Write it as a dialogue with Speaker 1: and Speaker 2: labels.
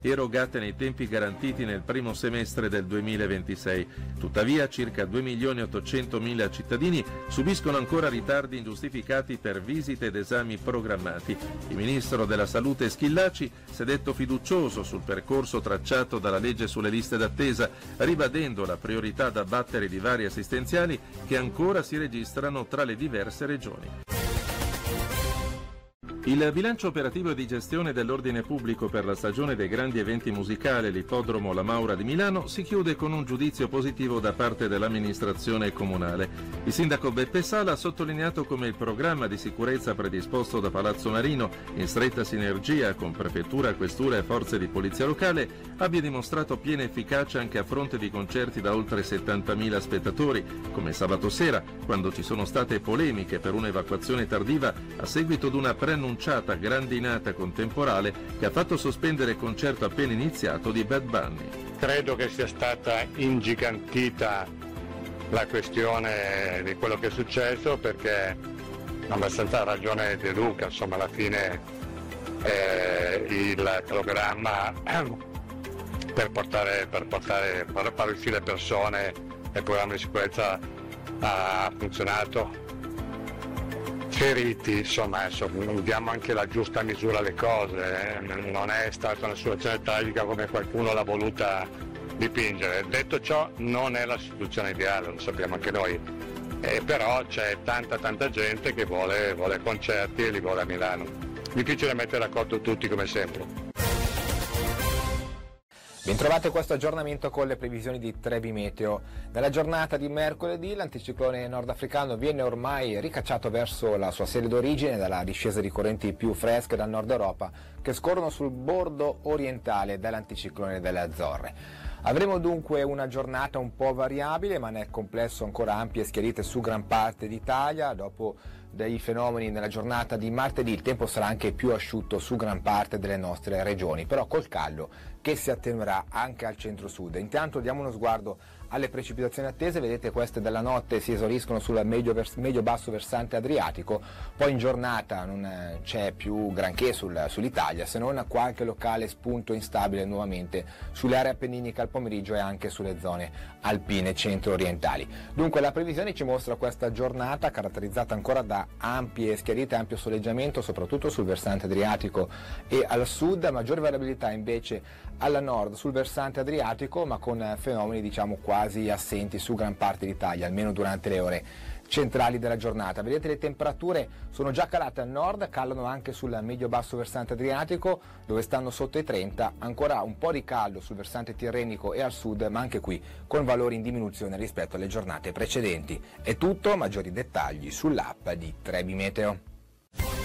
Speaker 1: erogate nei tempi garantiti nel primo semestre del 2026. Tuttavia, circa 2.800.000 cittadini subiscono ancora ritardi ingiustificati per visite ed esami programmati. Il ministro della Salute Schillaci si è detto fiducioso sul percorso tracciato dalla legge sulle liste d'attesa, ribadendo la priorità da battere di vari assistenziali che ancora si registrano tra le diverse regioni. Il bilancio operativo e di gestione dell'ordine pubblico per la stagione dei grandi eventi musicali all'Ippodromo La Maura di Milano si chiude con un giudizio positivo da parte dell'amministrazione comunale. Il sindaco Beppe Sala ha sottolineato come il programma di sicurezza predisposto da Palazzo Marino, in stretta sinergia con prefettura, questura e forze di polizia locale, abbia dimostrato piena efficacia anche a fronte di concerti da oltre 70.000 spettatori, come sabato sera, quando ci sono state polemiche per un'evacuazione tardiva a seguito di una preannunciata grandinata con temporale che ha fatto sospendere il concerto appena iniziato di Bad Bunny.
Speaker 2: Credo che sia stata ingigantita la questione di quello che è successo, perché ha abbastanza ragione De Luca, insomma alla fine il programma per far uscire persone e il programma di sicurezza ha funzionato. Feriti, insomma, diamo anche la giusta misura alle cose, non è stata una situazione tragica come qualcuno l'ha voluta dipingere. Detto ciò, non è la situazione ideale, lo sappiamo anche noi, però c'è tanta gente che vuole concerti e li vuole a Milano. Difficile mettere d'accordo tutti come sempre.
Speaker 3: Bentrovate questo aggiornamento con le previsioni di Trebi Meteo. Nella giornata di mercoledì l'anticiclone nordafricano viene ormai ricacciato verso la sua sede d'origine dalla discesa di correnti più fresche dal nord Europa che scorrono sul bordo orientale dell'anticiclone delle Azzorre. Avremo dunque una giornata un po' variabile, ma nel complesso ancora ampie schiarite su gran parte d'Italia. Dopo dei fenomeni nella giornata di martedì il tempo sarà anche più asciutto su gran parte delle nostre regioni, però col caldo che si attenuerà anche al centro-sud. Intanto diamo uno sguardo alle precipitazioni attese. Vedete, queste della notte si esauriscono sul medio-basso versante adriatico, poi in giornata non c'è più granché sull'Italia, se non qualche locale spunto instabile nuovamente sulle aree appenniniche al pomeriggio e anche sulle zone alpine centro-orientali. Dunque la previsione ci mostra questa giornata caratterizzata ancora da ampie schiarite, ampio soleggiamento, soprattutto sul versante adriatico e al sud, maggiore variabilità invece alla nord sul versante adriatico, ma con fenomeni diciamo quasi assenti su gran parte d'Italia, almeno durante le ore centrali della giornata. Vedete, le temperature sono già calate al nord, calano anche sul medio-basso versante adriatico, dove stanno sotto i 30, ancora un po' di caldo sul versante tirrenico e al sud, ma anche qui con valori in diminuzione rispetto alle giornate precedenti. È tutto, maggiori dettagli sull'app di Trebi Meteo.